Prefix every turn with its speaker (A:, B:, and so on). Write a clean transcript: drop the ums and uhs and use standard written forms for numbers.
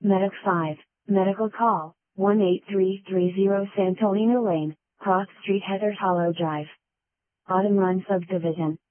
A: Medic 5, medical call, 18330 Santolino Lane, Cross Street, Heathers Hollow Drive. Autumn Run Subdivision.